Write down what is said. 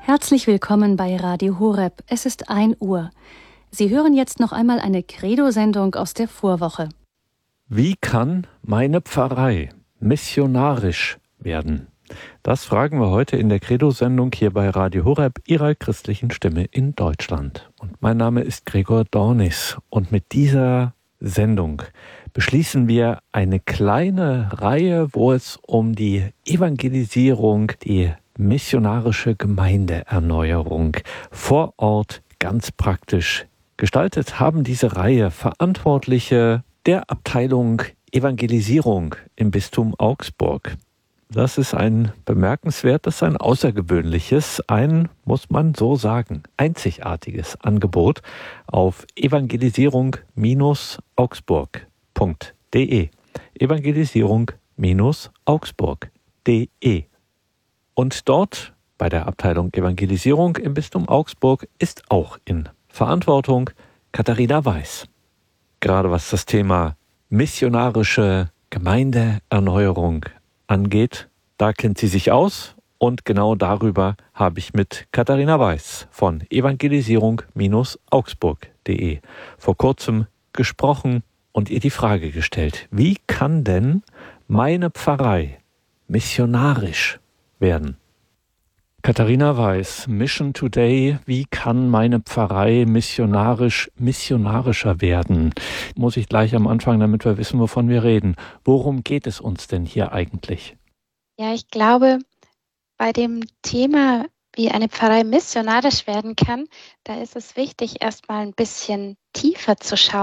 Herzlich willkommen bei Radio Horeb. Es ist 1 Uhr. Sie hören jetzt noch einmal eine Credo-Sendung aus der Vorwoche. Wie kann meine Pfarrei missionarisch werden? Das fragen wir heute in der Credo-Sendung hier bei Radio Horeb, Ihrer christlichen Stimme in Deutschland. Und mein Name ist Gregor Dornis. Und mit dieser Sendung beschließen wir eine kleine Reihe, wo es um die Evangelisierung, die missionarische Gemeindeerneuerung vor Ort ganz praktisch gestaltet haben. Diese Reihe Verantwortliche der Abteilung Evangelisierung im Bistum Augsburg. Das ist ein bemerkenswertes, ein außergewöhnliches, ein, muss man so sagen, einzigartiges Angebot auf evangelisierung-augsburg.de. Evangelisierung-augsburg.de. Und dort, bei der Abteilung Evangelisierung im Bistum Augsburg, ist auch in Verantwortung Katharina Weiß. Gerade was das Thema missionarische Gemeindeerneuerung angeht, da kennt sie sich aus. Und genau darüber habe ich mit Katharina Weiß von evangelisierung-augsburg.de vor kurzem gesprochen und ihr die Frage gestellt: Wie kann denn meine Pfarrei missionarisch werden? Katharina Weiß, Mission Today, wie kann meine Pfarrei missionarischer werden? Muss ich gleich am Anfang, damit wir wissen, wovon wir reden. Worum geht es uns denn hier eigentlich? Ja, ich glaube, bei dem Thema, wie eine Pfarrei missionarisch werden kann, da ist es wichtig, erstmal ein bisschen tiefer zu schauen.